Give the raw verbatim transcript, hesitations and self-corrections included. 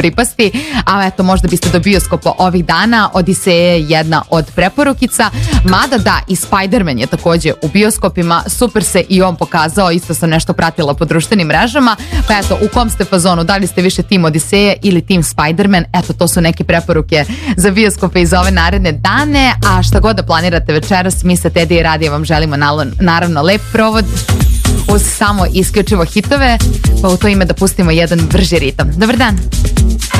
pripasti, a eto možda biste do bioskopa ovih dana. Odiseja je jedna od preporukica, mada da i Spider-Man je takođe u bioskopima, super se i on pokazao, isto sam nešto pratila po društvenim mrežama, pa eto u kom ste fazonu, da li ste više tim Odiseja ili tim Spider-Man, eto to su neke preporuke za bioskope i za ove naredne dane, a šta god da planirate večeras, mi sa Teddy i Radija vam želimo naravno lep provod uz samo isključivo hitove, pa u to ime da pustimo jedan brži ritam. Dobar dan!